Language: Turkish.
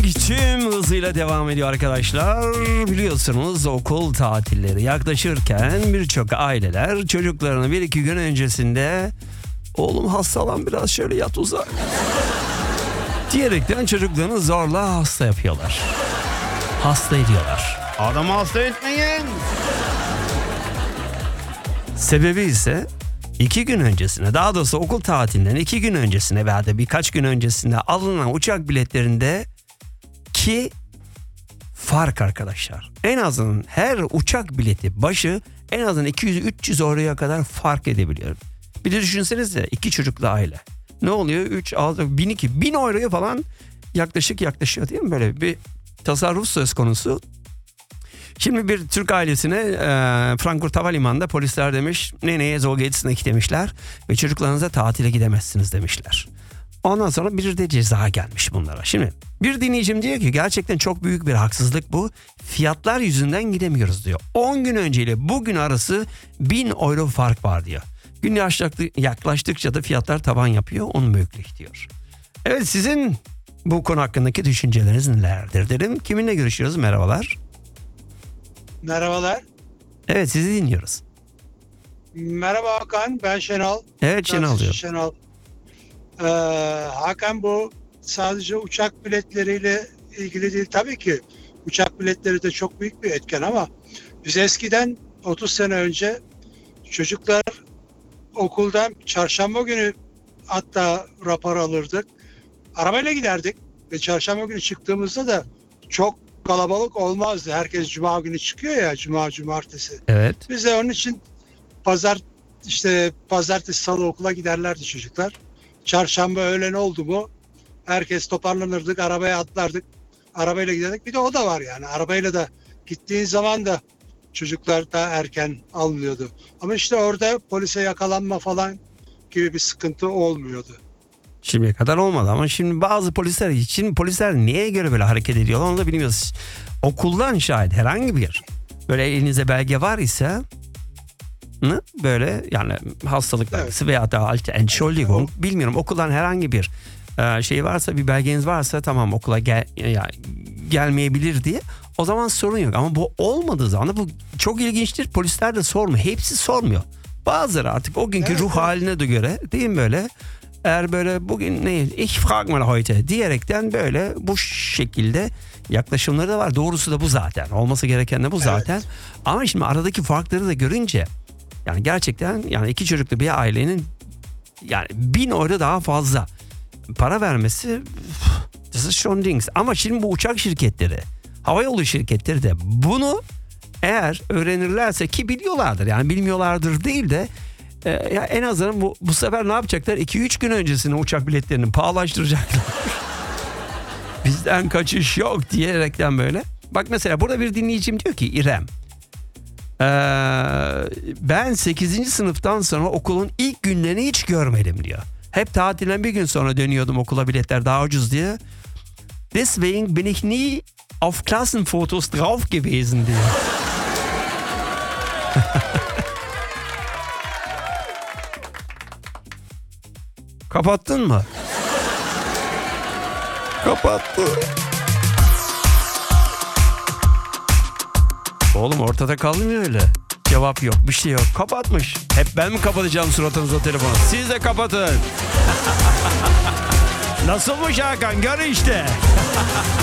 tüm hızıyla devam ediyor arkadaşlar. Biliyorsunuz okul tatilleri yaklaşırken birçok aileler çocuklarını 1-2 gün öncesinde "Oğlum hastalan, biraz şöyle yat uzak" diyerekten çocuklarını zorla hasta yapıyorlar. Hasta ediyorlar. Adamı hasta etmeyin. Sebebi ise 2 gün öncesine, daha doğrusu okul tatilinden 2 gün öncesine veya da birkaç gün öncesinde alınan uçak biletlerinde ki fark arkadaşlar. En azından her uçak bileti başı en azından 200-300 euroya kadar fark edebiliyor. Bir de düşünsenize 2 çocuklu aile. Ne oluyor? 3, 6, 1000 euroya falan yaklaşıyor değil mi? Böyle bir tasarruf söz konusu. Şimdi bir Türk ailesine Frankfurt Havalimanı'nda polisler demiş, "Neneye zor geçsin" demişler ve çocuklarınıza tatile gidemezsiniz demişler. Ondan sonra bir de ceza gelmiş bunlara. Şimdi bir dinleyicim diyor ki gerçekten çok büyük bir haksızlık bu. Fiyatlar yüzünden gidemiyoruz diyor. 10 gün önceyle bugün arası 1000 euro fark var diyor. Gün yaklaştıkça da fiyatlar tavan yapıyor. Onu büyüklük diyor. Evet, sizin bu konu hakkındaki düşünceleriniz nelerdir dedim. Kiminle görüşüyoruz? Merhabalar. Merhabalar. Evet, sizi dinliyoruz. Merhaba Hakan, ben Şenal. Evet, Şenal diyor. Şenal. Hakan, bu sadece uçak biletleriyle ilgili değil. Tabii ki uçak biletleri de çok büyük bir etken ama biz eskiden 30 sene önce çocuklar okuldan çarşamba günü hatta rapor alırdık. Arabayla giderdik ve çarşamba günü çıktığımızda da çok kalabalık olmazdı. Herkes cuma günü çıkıyor ya, cumartesi. Evet. Biz de onun için pazartesi salı okula giderlerdi çocuklar. Çarşamba öğlen oldu mu herkes toparlanırdık, arabaya atlardık. Arabayla giderdik. Bir de o da var yani. Arabayla da gittiğin zaman da çocuklar da erken alınıyordu. Ama işte orada polise yakalanma falan gibi bir sıkıntı olmuyordu. Şimdiye kadar olmadı ama şimdi bazı polisler için, polisler neye göre böyle hareket ediyorlar onu da bilmiyoruz. Okuldan şayet herhangi bir böyle elinizde belge var ise böyle yani hastalık belgesi veya da Entschuldigung, bilmiyorum, okuldan herhangi bir şey varsa, bir belgeniz varsa tamam, okula gelmeyebilir diye, o zaman sorun yok. Ama bu olmadığı zaman da bu çok ilginçtir. Polisler de sormuyor. Hepsi sormuyor. Bazıları artık o günkü ruh haline de göre, değil mi, böyle eğer böyle bugün ne ich frag mal heute diyerekten böyle bu şekilde yaklaşımları da var. Doğrusu da bu zaten. Olması gereken de bu zaten. Evet. Ama şimdi aradaki farkları da görünce yani gerçekten yani 2 çocuklu bir ailenin yani 1000 euro daha fazla para vermesi, this is schon Dings. Ama şimdi bu uçak şirketleri, havayolu şirketleri de bunu eğer öğrenirlerse, ki biliyorlardır yani, bilmiyorlardır değil de ya en azından bu sefer ne yapacaklar? 2-3 gün öncesine uçak biletlerini pahalaştıracaklar. Bizden kaçış yok diyerekten böyle. Bak mesela burada bir dinleyicim diyor ki, İrem, ben 8. sınıftan sonra okulun ilk günlerini hiç görmedim diyor. Hep tatilden bir gün sonra dönüyordum okula, biletler daha ucuz diye. Deswegen bin ich nie auf Klassenfotos drauf gewesen diyor. Kapattın mı? Kapattı. Oğlum ortada kalmıyor öyle. Cevap yok, bir şey yok. Kapatmış. Hep ben mi kapatacağım suratınıza telefonu? Siz de kapatın. Nasılmış Hakan? Gör işte.